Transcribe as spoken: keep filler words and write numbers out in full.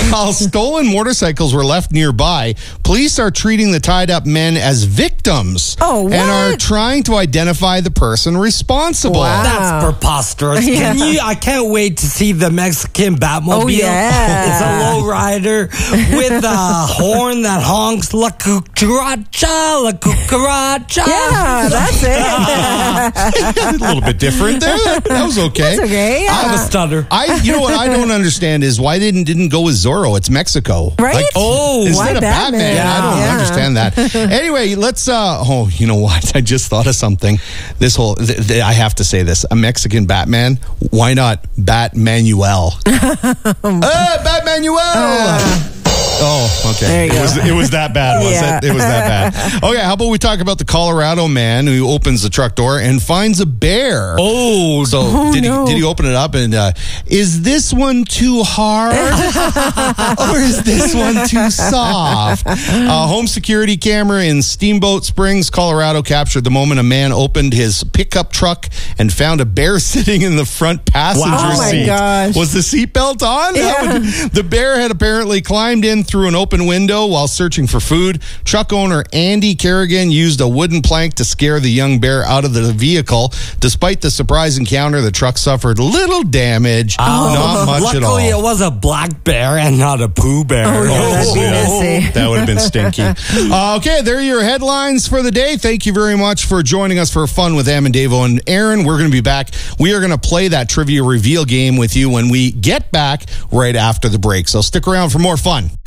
While stolen motorcycles were left nearby, police are treating the tied-up men as victims. Oh, what? And are trying to identify the person responsible. Wow. That's preposterous. Yeah. Can you? I can't wait to see the Mexican Batmobile. Oh, yeah. It's a lowrider with a horn that honks la cucaracha, la cucaracha. Yeah, that's it. A little bit different there. That was okay. That's okay, yeah. I have a stutter. I, you know what I don't understand is why they didn't, didn't go with Zorro. It's Mexico. Right? Like, Oh, instead why of Batman. Batman? I don't Yeah. understand that. Anyway, let's, uh, oh, you know what? I just thought of something. This whole, th- th- I have to say this. A Mexican Batman, why not Batmanuel? uh, Batmanuel! Uh. Oh, okay. There you it go. was it was that bad, was Yeah. it? It was that bad. Okay, how about we talk about the Colorado man who opens the truck door and finds a bear? Oh, So Oh, did no. he did he open it up and uh, is this one too hard or is this one too soft? A home security camera in Steamboat Springs, Colorado captured the moment a man opened his pickup truck and found a bear sitting in the front passenger Wow. Oh, my seat. gosh. Was the seatbelt on? That Yeah. would- the bear had apparently climbed in through an open window while searching for food. Truck owner Andy Kerrigan used a wooden plank to scare the young bear out of the vehicle. Despite the surprise encounter, the truck suffered little damage, not much Luckily, at all. it was a black bear and not a Pooh Bear. Oh, yeah, that'd be messy. That would have been stinky. Uh, okay, there are your headlines for the day. Thank you very much for joining us for Fun with Em and Davo and Aaron. We're going to be back. We are going to play that trivia reveal game with you when we get back right after the break. So stick around for more fun.